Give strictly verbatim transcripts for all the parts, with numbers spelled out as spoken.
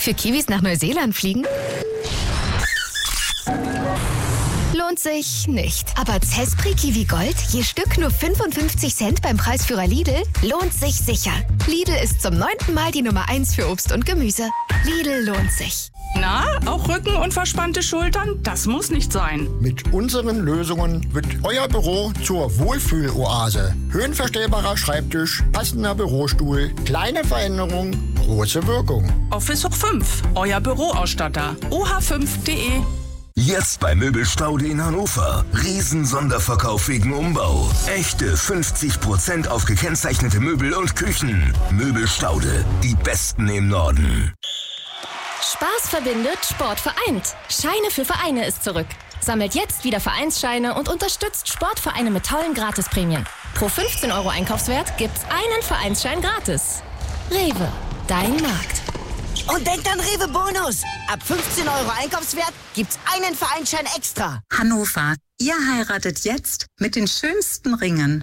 Für Kiwis nach Neuseeland fliegen? Lohnt sich nicht. Aber Zespri Kiwi Gold, je Stück nur fünfundfünfzig Cent beim Preisführer Lidl, lohnt sich sicher. Lidl ist zum neunten Mal die Nummer eins für Obst und Gemüse. Lidl lohnt sich. Na, auch Rücken und verspannte Schultern? Das muss nicht sein. Mit unseren Lösungen wird euer Büro zur Wohlfühloase. Höhenverstellbarer Schreibtisch, passender Bürostuhl, kleine Veränderung, große Wirkung. Office Hoch fünf, euer Büroausstatter. o h fünf punkt d e. Jetzt bei Möbelstaude in Hannover. Riesen-Sonderverkauf wegen Umbau. Echte fünfzig Prozent auf gekennzeichnete Möbel und Küchen. Möbelstaude, die besten im Norden. Spaß verbindet, Sport vereint. Scheine für Vereine ist zurück. Sammelt jetzt wieder Vereinsscheine und unterstützt Sportvereine mit tollen Gratisprämien. Pro fünfzehn Euro Einkaufswert gibt's einen Vereinsschein gratis. Rewe, dein Markt. Und denkt an Rewe Bonus. Ab fünfzehn Euro Einkaufswert gibt's einen Vereinsschein extra. Hannover, ihr heiratet jetzt mit den schönsten Ringen.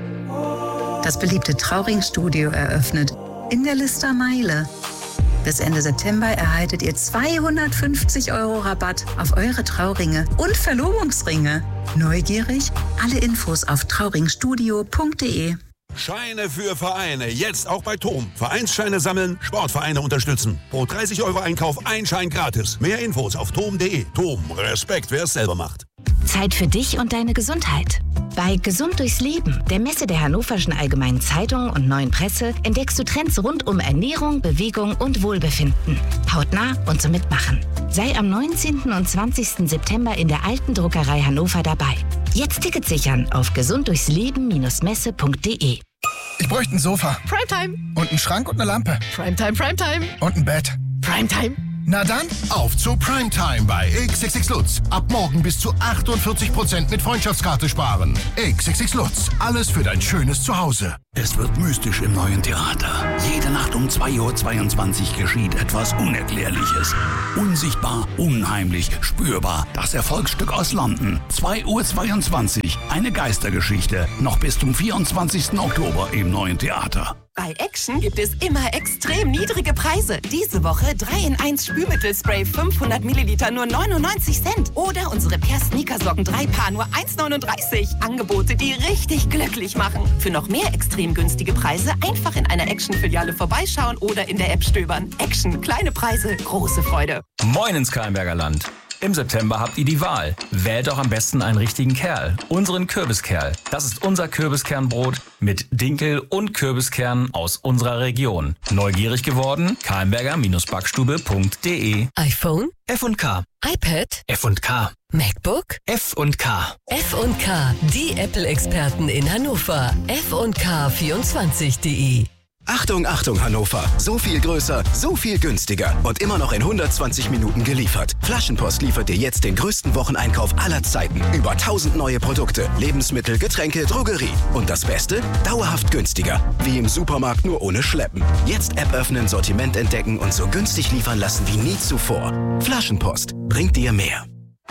Das beliebte Trauringstudio eröffnet in der Lister Meile. Bis Ende September erhaltet ihr zweihundertfünfzig Euro Rabatt auf eure Trauringe und Verlobungsringe. Neugierig? Alle Infos auf trauringstudio punkt d e. Scheine für Vereine, jetzt auch bei Tom. Vereinsscheine sammeln, Sportvereine unterstützen. Pro dreißig Euro Einkauf ein Schein gratis. Mehr Infos auf tom punkt d e. Tom, Respekt, wer es selber macht. Zeit für dich und deine Gesundheit. Bei Gesund durchs Leben, der Messe der Hannoverschen Allgemeinen Zeitung und Neuen Presse, entdeckst du Trends rund um Ernährung, Bewegung und Wohlbefinden. Hautnah und zum Mitmachen. Sei am neunzehnten und zwanzigsten September in der Alten Druckerei Hannover dabei. Jetzt Ticket sichern auf gesunddurchsleben Messe punkt d e. Ich bräuchte ein Sofa. Primetime. Und einen Schrank und eine Lampe. Primetime, Primetime. Und ein Bett. Primetime. Na dann, auf zu Primetime bei X X X Lutz. Ab morgen bis zu achtundvierzig Prozent mit Freundschaftskarte sparen. X X X Lutz, alles für dein schönes Zuhause. Es wird mystisch im neuen Theater. Jede Nacht um zwei Uhr zweiundzwanzig geschieht etwas Unerklärliches. Unsichtbar, unheimlich, spürbar. Das Erfolgsstück aus London. zwei Uhr zweiundzwanzig. Eine Geistergeschichte. Noch bis zum vierundzwanzigsten Oktober im neuen Theater. Bei Action gibt es immer extrem niedrige Preise. Diese Woche drei in eins Spülmittelspray fünfhundert Milliliter nur neunundneunzig Cent. Oder unsere Per-Sneakersocken drei Paar nur eins neununddreißig. Angebote, die richtig glücklich machen. Für noch mehr extrem günstige Preise einfach in einer Action-Filiale vorbeischauen oder in der App stöbern. Action, kleine Preise, große Freude. Moin ins Keimberger Land. Im September habt ihr die Wahl. Wählt doch am besten einen richtigen Kerl. Unseren Kürbiskerl. Das ist unser Kürbiskernbrot mit Dinkel und Kürbiskernen aus unserer Region. Neugierig geworden? keimberger Backstube punkt d e. iPhone? F und K. iPad? F und K. MacBook? F und K. F und K, die Apple-Experten in Hannover. F und K vierundzwanzig punkt d e. Achtung, Achtung Hannover. So viel größer, so viel günstiger und immer noch in hundertzwanzig Minuten geliefert. Flaschenpost liefert dir jetzt den größten Wocheneinkauf aller Zeiten. Über tausend neue Produkte, Lebensmittel, Getränke, Drogerie. Und das Beste? Dauerhaft günstiger. Wie im Supermarkt, nur ohne Schleppen. Jetzt App öffnen, Sortiment entdecken und so günstig liefern lassen wie nie zuvor. Flaschenpost bringt dir mehr.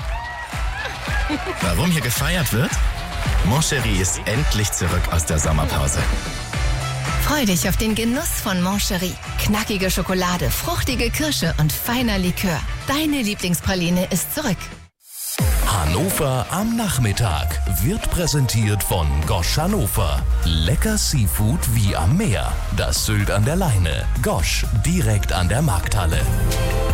Warum hier gefeiert wird? Moncherie ist endlich zurück aus der Sommerpause. Freu dich auf den Genuss von Moncherie. Knackige Schokolade, fruchtige Kirsche und feiner Likör. Deine Lieblingspraline ist zurück. Hannover am Nachmittag wird präsentiert von Gosch Hannover. Lecker Seafood wie am Meer. Das Sylt an der Leine. Gosch, direkt an der Markthalle.